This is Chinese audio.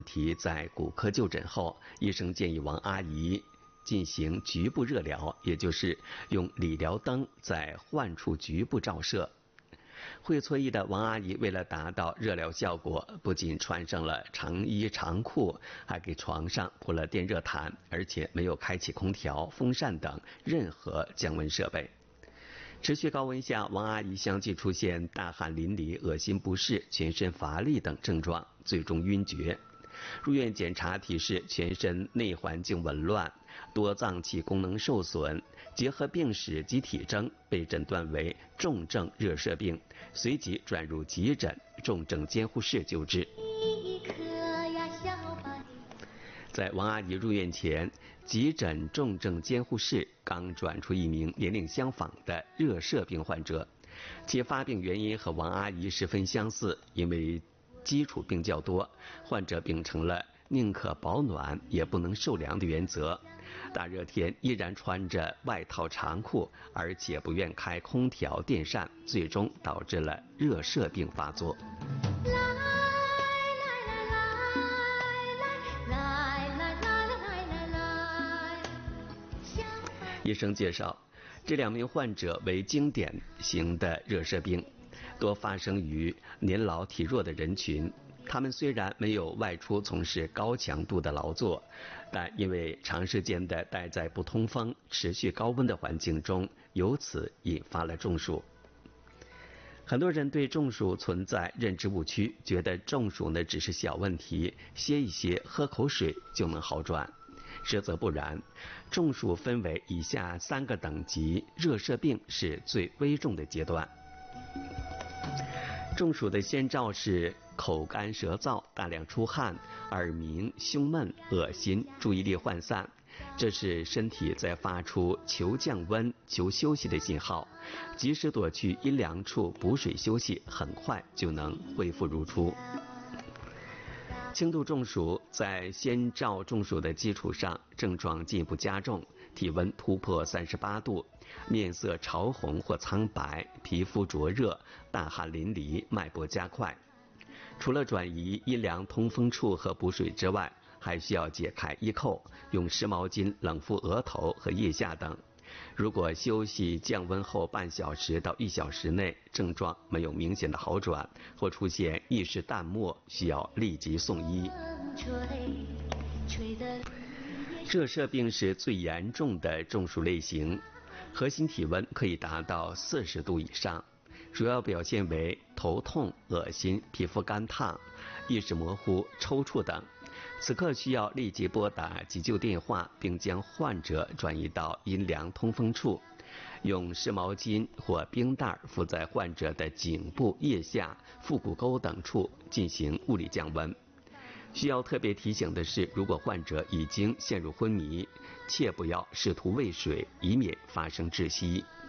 题在骨科就诊后，医生建议王阿姨进行局部热疗，也就是用理疗灯在患处局部照射。会错意的王阿姨为了达到热疗效果，不仅穿上了长衣长裤，还给床上铺了电热毯，而且没有开启空调、风扇等任何降温设备。持续高温下，王阿姨相继出现大汗淋漓、恶心不适、全身乏力等症状，最终晕厥。入院检查提示全身内环境紊乱，多脏器功能受损，结合病史及体征，被诊断为重症热射病，随即转入急诊重症监护室救治。在王阿姨入院前，急诊重症监护室刚转出一名年龄相仿的热射病患者，其发病原因和王阿姨十分相似，因为基础病较多，患者秉承了宁可保暖也不能受凉的原则，大热天依然穿着外套长裤，而且不愿开空调电扇，最终导致了热射病发作。医生介绍，这2名患者为经典型的热射病，多发生于年老体弱的人群。他们虽然没有外出从事高强度的劳作，但因为长时间的待在不通风、持续高温的环境中，由此引发了中暑。很多人对中暑存在认知误区，觉得中暑只是小问题，歇一歇、喝口水就能好转。实则不然，中暑分为以下3个等级，热射病是最危重的阶段。中暑的先兆是口干舌燥、大量出汗、耳鸣、胸闷、恶心、注意力涣散，这是身体在发出求降温、求休息的信号，及时躲去阴凉处补水休息，很快就能恢复如初。轻度中暑在先兆中暑的基础上，症状进一步加重，体温突破38度，面色潮红或苍白，皮肤灼热，大汗淋漓，脉搏加快。除了转移阴凉通风处和补水之外，还需要解开衣扣，用湿毛巾冷敷额头和腋下等。如果休息降温后半小时到1小时内症状没有明显的好转，或出现意识淡漠，需要立即送医。热射病是最严重的中暑类型，核心体温可以达到40度以上，主要表现为头痛、恶心、皮肤干烫、意识模糊、抽搐等。此刻需要立即拨打急救电话，并将患者转移到阴凉通风处，用湿毛巾或冰袋敷在患者的颈部、腋下、腹股沟等处进行物理降温。需要特别提醒的是，如果患者已经陷入昏迷，切不要试图喂水，以免发生窒息。